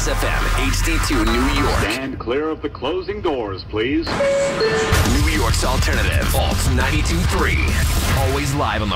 FM, HD2 New York. Stand clear of the closing doors, please. New York's alternative, Alt 92.3. Always live on the